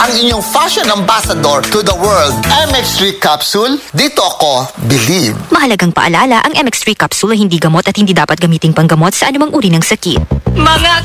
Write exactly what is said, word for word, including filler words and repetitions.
ang inyong fashion ambassador to the world. M X three Capsule, dito ako believe. Mahalagang paalala, ang M X three capsule ay hindi gamot at hindi dapat gamiting panggamot sa anumang uri ng sakit. Mga